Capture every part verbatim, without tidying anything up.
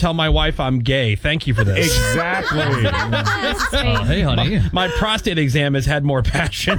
tell my wife I'm gay. Thank you for this. Exactly. Oh, hey, honey. My, my prostate exam has had more passion.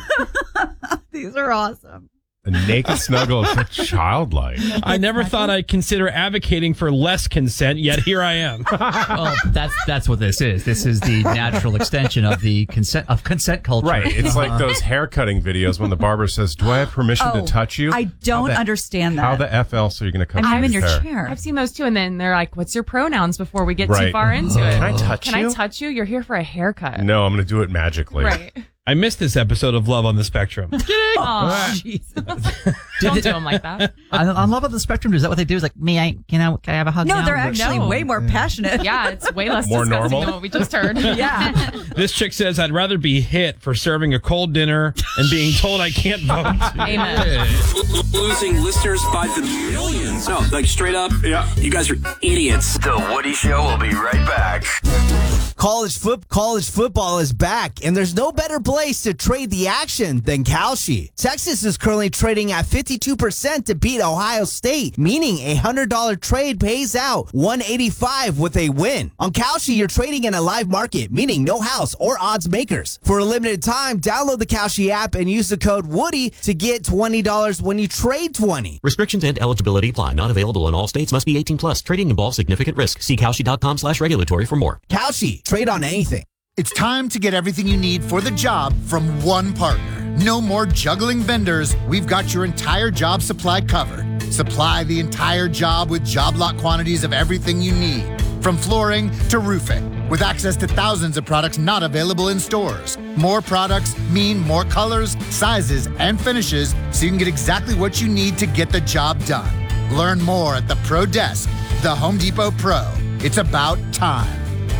These are awesome. A naked snuggle is so childlike. I never thought I'd consider advocating for less consent, yet here I am. Well, that's that's what this is. This is the natural extension of the consent of consent culture. Right. It's like those haircutting videos when the barber says, do I have permission Oh, to touch you? I don't How the- understand that. How the F else are you going to cut I'm your in your hair? chair. I've seen those too, and then they're like, what's your pronouns before we get Right. too far into it? Can I touch Can you? I touch you? You're here for a haircut. No, I'm going to do it magically. Right. I missed this episode of Love on the Spectrum. Oh, Jesus. don't do them like that. On, on Love on the Spectrum, is that what they do? Is like, me, I, can I, can I have a hug No, now? they're actually No. way more passionate. Yeah, it's way less More disgusting normal? than what we just heard. Yeah. This chick says, I'd rather be hit for serving a cold dinner and being told I can't vote. Amen. Losing listeners by the millions. No, like straight up, yeah, you guys are idiots. The Woody Show will be right back. College foot college football is back, and there's no better place to trade the action than Kalshi. Texas is currently trading at fifty-two percent to beat Ohio State, meaning a one hundred dollars trade pays out one hundred eighty-five dollars with a win. On Kalshi, you're trading in a live market, meaning no house or odds makers. For a limited time, download the Kalshi app and use the code Woody to get twenty dollars when you trade twenty dollars. Restrictions and eligibility apply. Not available in all states. Must be eighteen plus. Trading involves significant risk. See Kalshi.com slash regulatory for more. Kalshi, trade on anything. It's time to get everything you need for the job from one partner. No more juggling vendors. We've got your entire job supply covered. Supply the entire job with job lot quantities of everything you need, from flooring to roofing, with access to thousands of products not available in stores. More products mean more colors, sizes, and finishes, so you can get exactly what you need to get the job done. Learn more at the Pro Desk, the Home Depot Pro. It's about time.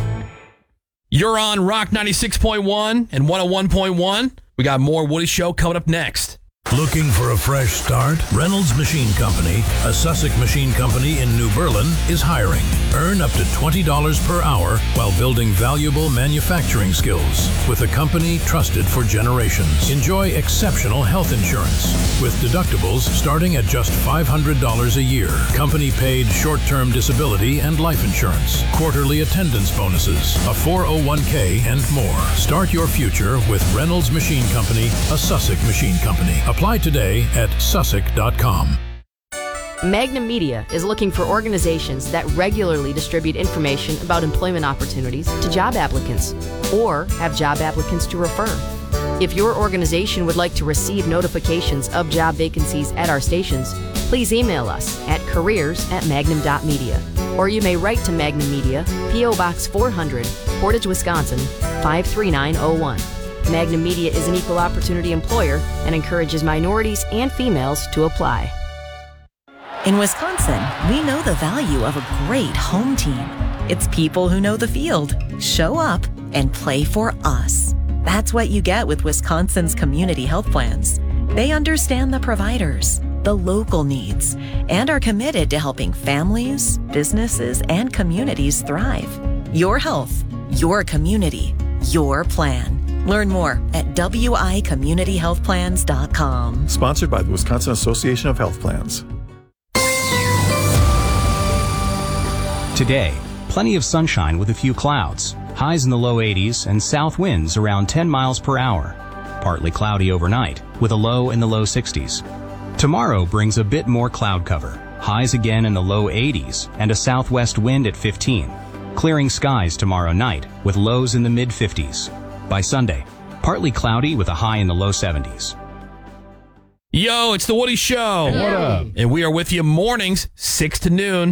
You're on Rock ninety-six point one and one oh one point one. We got more Woody Show coming up next. Looking for a fresh start? Reynolds Machine Company, a Sussex machine company in New Berlin, is hiring. Earn up to twenty dollars per hour while building valuable manufacturing skills with a company trusted for generations. Enjoy exceptional health insurance with deductibles starting at just five hundred dollars a year. Company paid short-term disability and life insurance, quarterly attendance bonuses, a four oh one k, and more. Start your future with Reynolds Machine Company, a Sussex machine company. Apply today at sussex dot com. Magnum Media is looking for organizations that regularly distribute information about employment opportunities to job applicants or have job applicants to refer. If your organization would like to receive notifications of job vacancies at our stations, please email us at careers at magnum dot media. Or you may write to Magnum Media, P O Box four hundred, Portage, Wisconsin, five three nine oh one. Magnum Media is an equal opportunity employer and encourages minorities and females to apply. In Wisconsin, we know the value of a great home team. It's people who know the field, show up, and play for us. That's what you get with Wisconsin's community health plans. They understand the providers, the local needs, and are committed to helping families, businesses, and communities thrive. Your health, your community, your plan. Learn more at w i community health plans dot com. Sponsored by the Wisconsin Association of Health Plans. Today, plenty of sunshine with a few clouds. Highs in the low eighties and south winds around ten miles per hour. Partly cloudy overnight with a low in the low sixties. Tomorrow brings a bit more cloud cover. Highs again in the low eighties and a southwest wind at fifteen. Clearing skies tomorrow night with lows in the mid fifties. By Sunday, partly cloudy with a high in the low seventies. Yo, it's the Woody Show. What up? And we are with you mornings, six to noon.